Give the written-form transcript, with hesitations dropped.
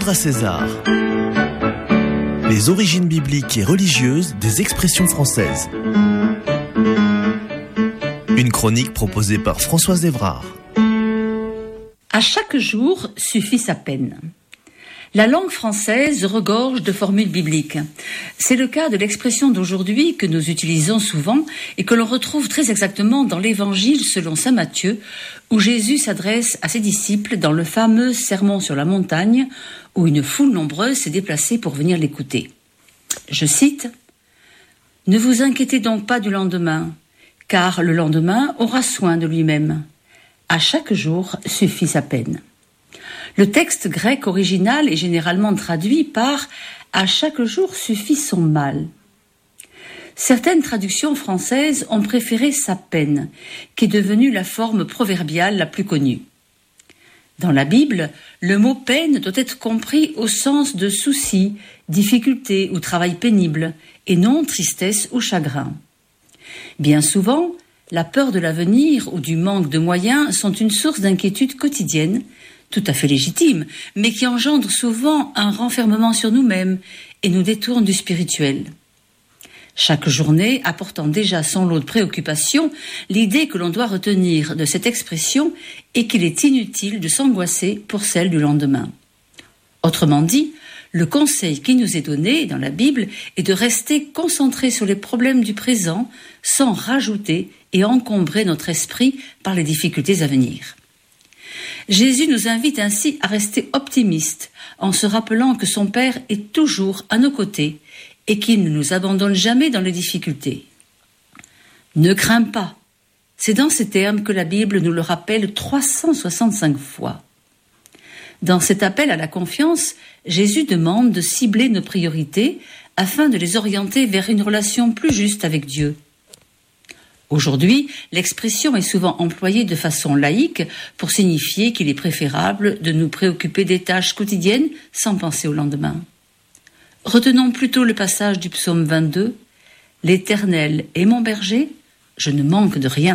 Sandra César. Les origines bibliques et religieuses des expressions françaises. Une chronique proposée par Françoise Evrard. À chaque jour suffit sa peine. La langue française regorge de formules bibliques. C'est le cas de l'expression d'aujourd'hui que nous utilisons souvent et que l'on retrouve très exactement dans l'Évangile selon saint Matthieu, où Jésus s'adresse à ses disciples dans le fameux Sermon sur la montagne, où une foule nombreuse s'est déplacée pour venir l'écouter. Je cite : « Ne vous inquiétez donc pas du lendemain, car le lendemain aura soin de lui-même. À chaque jour suffit sa peine. » Le texte grec original est généralement traduit par « à chaque jour suffit son mal ». Certaines traductions françaises ont préféré sa peine, qui est devenue la forme proverbiale la plus connue. Dans la Bible, le mot peine doit être compris au sens de souci, difficulté ou travail pénible, et non tristesse ou chagrin. Bien souvent, la peur de l'avenir ou du manque de moyens sont une source d'inquiétude quotidienne, tout à fait légitime, mais qui engendre souvent un renfermement sur nous-mêmes et nous détourne du spirituel. Chaque journée apportant déjà son lot de préoccupations, l'idée que l'on doit retenir de cette expression est qu'il est inutile de s'angoisser pour celle du lendemain. Autrement dit, le conseil qui nous est donné dans la Bible est de rester concentré sur les problèmes du présent sans rajouter et encombrer notre esprit par les difficultés à venir. Jésus nous invite ainsi à rester optimistes en se rappelant que son Père est toujours à nos côtés et qu'il ne nous abandonne jamais dans les difficultés. Ne crains pas. C'est dans ces termes que la Bible nous le rappelle 365 fois. Dans cet appel à la confiance, Jésus demande de cibler nos priorités afin de les orienter vers une relation plus juste avec Dieu. Aujourd'hui, l'expression est souvent employée de façon laïque pour signifier qu'il est préférable de nous préoccuper des tâches quotidiennes sans penser au lendemain. Retenons plutôt le passage du psaume 22 « L'Éternel est mon berger, je ne manque de rien ».